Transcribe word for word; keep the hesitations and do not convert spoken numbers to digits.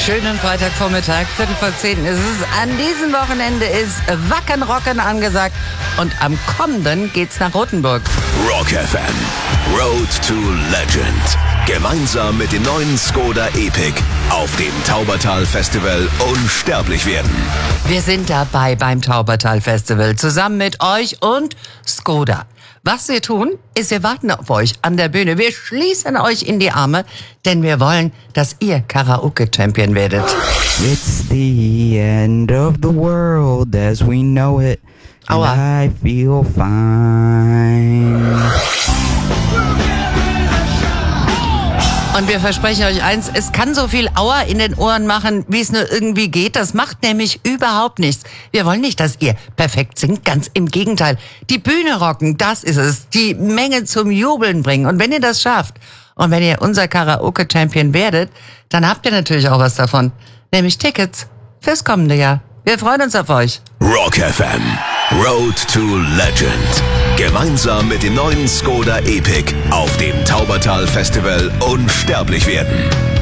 Schönen Freitagvormittag, Viertel vor zehn ist es. An diesem Wochenende ist Wacken Rocken angesagt und am kommenden geht's nach Rothenburg. Rock F M, Road to Legend. Gemeinsam mit dem neuen Skoda Epic auf dem Taubertal Festival unsterblich werden. Wir sind dabei beim Taubertal Festival, zusammen mit euch und Skoda. Was wir tun, ist, wir warten auf euch an der Bühne. Wir schließen euch in die Arme, denn wir wollen, dass ihr Karaoke-Champion werdet. It's the end of the world as we know it. And Aua. I feel fine. Und wir versprechen euch eins, es kann so viel Aua in den Ohren machen, wie es nur irgendwie geht. Das macht nämlich überhaupt nichts. Wir wollen nicht, dass ihr perfekt singt, ganz im Gegenteil. Die Bühne rocken, das ist es. Die Menge zum Jubeln bringen. Und wenn ihr das schafft und wenn ihr unser Karaoke-Champion werdet, dann habt ihr natürlich auch was davon. Nämlich Tickets fürs kommende Jahr. Wir freuen uns auf euch. Rock F M, Road to Legend. Gemeinsam mit dem neuen Skoda Epic auf dem Taubertal Festival unsterblich werden.